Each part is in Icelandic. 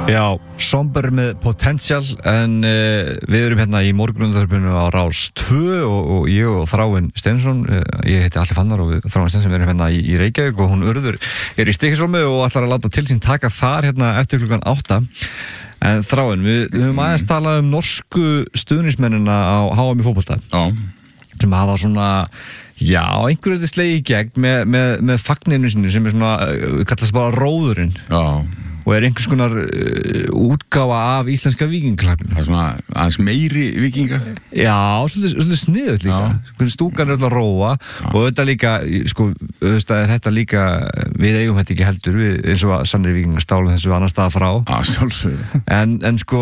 Já, Somber með Potential en við erum hérna í morgunundarpinu á Rás 2 og ég og Þráinn Steinsson ég heiti Alli Fannar og Þráinn Steinsson við erum hérna í Reykjavík og hún Urður í Stykkishólmi og ætlar að láta til sín taka þar hérna eftir klukkan 8 en Þráinn, við höfum aðeins talað norsku stuðningsmennina á HM í fótbolta sem hafa svona já, einhverju þetta slegið í gegn með fagninu sinni sem svona kallast bara róðurinn og einhvers konar útgáfa af íslenska víkingaklabbinu. Það svona aðeins meiri víkinga? Já, svolítið sniðugt líka. Stúkan öll að róa og þetta líka, sko, þetta líka, við eigum þetta ekki heldur, við, eins og sannir víkingar stálum þessu annar stað frá. Já, sjálfsögðu. En sko,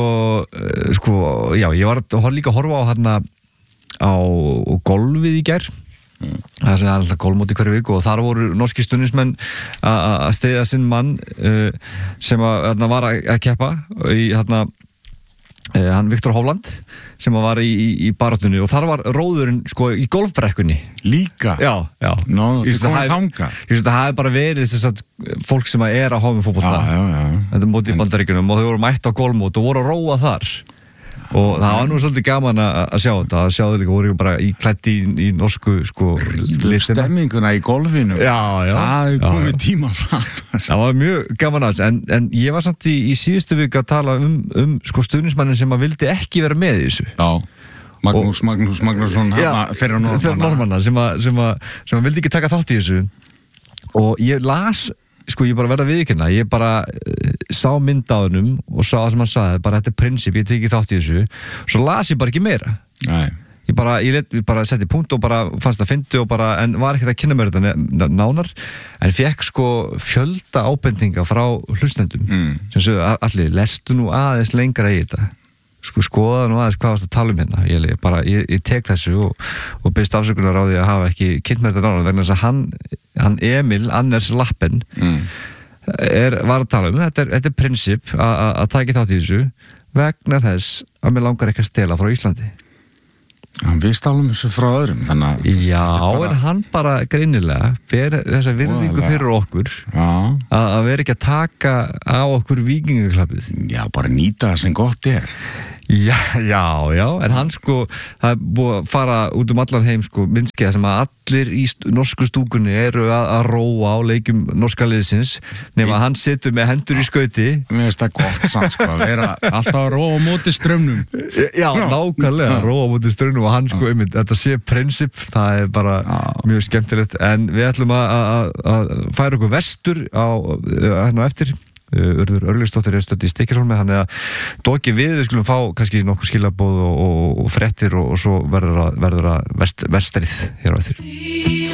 já, ég var líka að horfa á hérna á golfið í gær. Það er alltaf golfmót í hverju viku og þar voru norski stuðningsmenn að styðja sinn mann sem var að keppa í hann Viktor Hovland sem var í baráttunni og þar var róðurinn sko í golfbrekkunni líka? Já Nó, það hafi bara verið þess að fólk sem er að hafa með fótbolta þetta móti í Bandaríkjunum og þau voru mætt á golfmót og voru að róa þar og það var nú svolítið gaman að sjá þetta að sjáðu líka voru bara klætt í norsku sko stemminguna í golfinu það er komið tíma það var mjög gaman aðeins en ég var samt í síðustu viku að tala sko stuðningsmannin sem að vildi ekki vera með í þessu Magnús Magnússon fyrir Normanna sem að vildi ekki taka þátt í þessu og ég las sko ég bara verða viðurkenna, ég bara sá mynd á hennum og sá það sem hann sagði, bara þetta er prinsip, ég teki þátt í þessu svo las ég bara ekki meira ég bara setti punkt og bara fannst það fyndi og bara, en var ekkert að kynna mér þetta nánar, en fekk sko fjölda ábendinga frá hlustendum sem sögðu, allir, lestu nú aðeins lengra í þetta sko skoða nú aðeins hvað varst að tala hérna ég tek þessu og byrst afsökunar á því að hafa ekki kynnt mér þetta nánar vegna þess að hann Emil Anders Lappen var að tala þetta er prinsip að taka þátt í þessu vegna þess að mér langar ekki að stela frá Íslandi hann við stálum þessu frá öðrum en hann bara greinilega ber þessa virðingu fyrir okkur að vera ekki að taka á okkur víkingaklabbið bara nýta það sem gott er Já, en hann sko það er búið að fara út allan heim sko minnskeiða sem að allir í norsku stúkunni eru að róa á leikjum norska liðsins nema hann situr með hendur í skauti Mér finnst það gott samt sko að vera alltaf að róa á móti straumnum Já, nákvæmlega, róa á móti straumnum og hann sko þetta sé prinsip, það er bara mjög skemmtilegt en við ætlum að færa okkur vestur hérna eftir Urður Örlygsdóttir stödd í Stykkishólmi þannig að doki við skulum fá kannski nokkuð skilaboð og fréttir og svo verður að vestrið hér á eftir